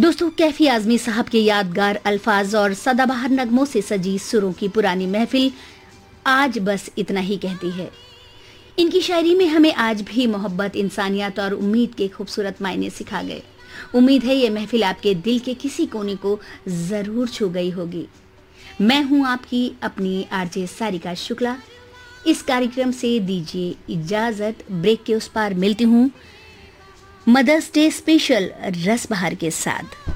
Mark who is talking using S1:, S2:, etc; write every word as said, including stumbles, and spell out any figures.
S1: दोस्तों, कैफी आजमी साहब के यादगार अल्फाज और सदाबहार नगमों से सजी सुरों की पुरानी महफिल आज बस इतना ही कहती है। इनकी शायरी में हमें आज भी मोहब्बत, इंसानियत और उम्मीद के खूबसूरत मायने सिखा गए। उम्मीद है ये महफिल आपके दिल के किसी कोने को जरूर छू गई होगी। मैं हूं आपकी अपनी आरजे सारिका शुक्ला। इस कार्यक्रम से दीजिए इजाजत। ब्रेक के उस पार मिलती हूं मदर्स डे स्पेशल रस बहार के साथ।